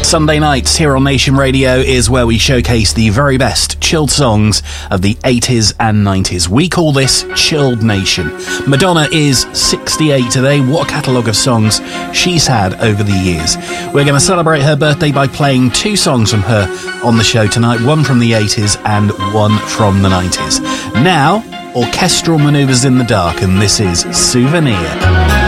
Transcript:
Sunday nights here on Nation Radio is where we showcase the very best chilled songs of the 80s and 90s. We call this Chilled Nation. Madonna is 68 today. What a catalogue of songs she's had over the years. We're going to celebrate her birthday by playing two songs from her on the show tonight, one from the 80s and one from the 90s. Now, orchestral manoeuvres in the dark, and this is Souvenir.